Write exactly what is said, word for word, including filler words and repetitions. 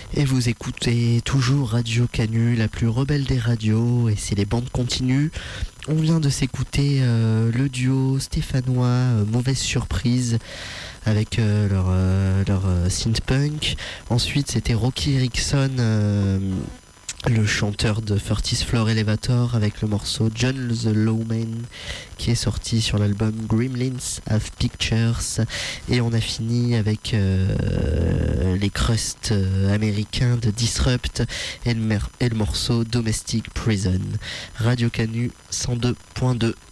Et vous écoutez toujours Radio Canu, la plus rebelle des radios, et c'est les bandes continues. On vient de s'écouter euh, le duo stéphanois euh, Mauvaise Surprise avec euh, leur, euh, leur euh, synth-punk. Ensuite c'était Rocky Erickson, euh, le chanteur de Furtis Floor Elevator, avec le morceau John the Lowman qui est sorti sur l'album Gremlins of Pictures. Et on a fini avec euh, les crusts euh, américains de Disrupt et le, mer- et le morceau Domestic Prison. Radio Canu cent deux point deux.